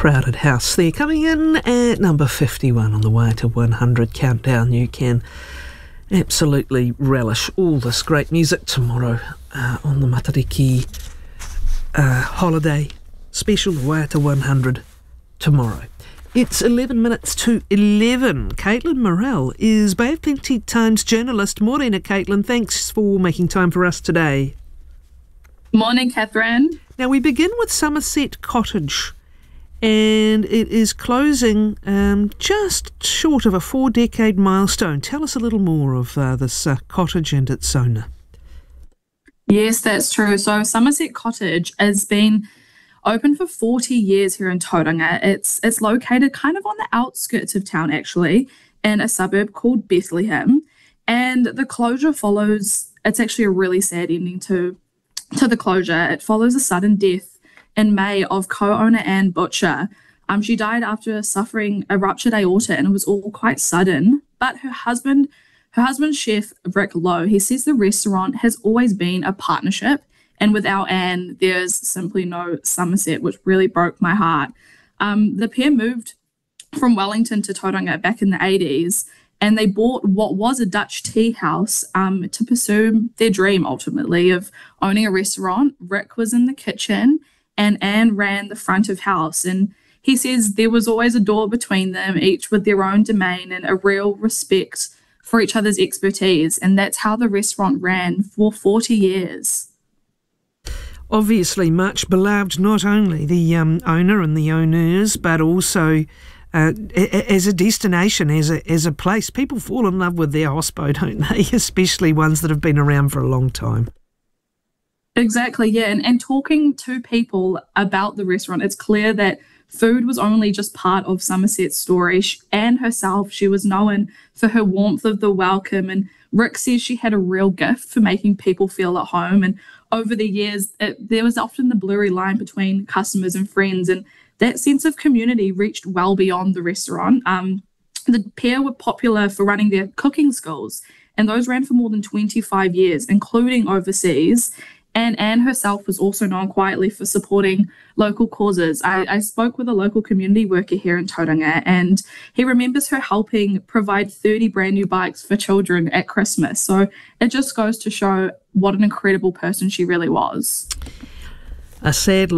Crowded House there, coming in at number 51 on the way to 100 countdown. You can absolutely relish all this great music tomorrow on the Matariki holiday special, the way to 100 tomorrow. It's 11 minutes to 11. Caitlin Morell is Bay of Plenty Times journalist. Morena, Caitlin. Thanks for making time for us today. Morning, Catherine. Now, we begin with Somerset Cottage, and it is closing just short of a 4-decade milestone. Tell us a little more of this cottage and its owner. Yes, that's true. So Somerset Cottage has been open for 40 years here in Tauranga. It's located kind of on the outskirts of town, actually, in a suburb called Bethlehem. And the closure follows, it's actually a really sad ending to the closure. It follows a sudden death in May of co-owner Anne Butcher. She died after suffering a ruptured aorta, and it was all quite sudden. But her husband, chef Rick Lowe, he says the restaurant has always been a partnership. And without Anne, there's simply no Somerset, which really broke my heart. The pair moved from Wellington to Tauranga back in the 80s, and they bought what was a Dutch tea house to pursue their dream, ultimately, of owning a restaurant. Rick was in the kitchen, and Anne ran the front of house. And he says there was always a door between them, each with their own domain and a real respect for each other's expertise. And that's how the restaurant ran for 40 years. Obviously much beloved, not only the owner and the owners, but also as a destination, as a place. People fall in love with their hospo, don't they? Especially ones that have been around for a long time. Exactly, yeah. And talking to people about the restaurant, it's clear that food was only just part of Somerset's story. Anne herself, she was known for her warmth of the welcome, and Rick says she had a real gift for making people feel at home. And over the years, there was often the blurry line between customers and friends, and that sense of community reached well beyond the restaurant. The pair were popular for running their cooking schools, and those ran for more than 25 years, including overseas. And Anne herself was also known quietly for supporting local causes. I spoke with a local community worker here in Tauranga, and he remembers her helping provide 30 brand new bikes for children at Christmas. So it just goes to show what an incredible person she really was. A sad